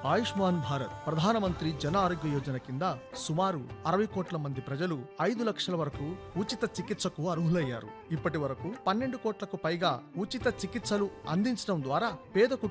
ఆయుష్మాన్ భారత్ ప్రధానమంత్రి జన ఆరోగ్య యోజన కింద సుమారు 60 కోట్ల మంది ప్రజలు 5 లక్షల వరకు ఉచిత చికిత్సకు అర్హులయ్యారు. ఇప్పటి వరకు 12 కోట్లకు పైగా ఉచిత చికిత్సలు అందించడం ద్వారా పేద